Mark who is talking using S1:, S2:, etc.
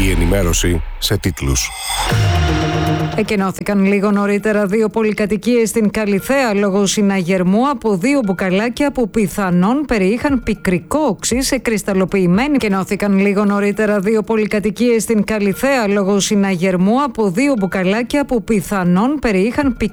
S1: Η ενημέρωση σε τίτλους.
S2: Εκενώθηκαν λίγο νωρίτερα 2 πολυκατοικίες στην Καλιθέα λόγω συναγερμού από 2 μπουκαλάκια που πιθανόν περιείχαν πικρικό οξύ σε κρυσταλλοποιημένη. Εκενώθηκαν λίγο νωρίτερα 2 πολυκατοικίες στην Καλιθέα λόγω συναγερμού από 2 μπουκαλάκια που πιθανόν περιείχαν πικρικό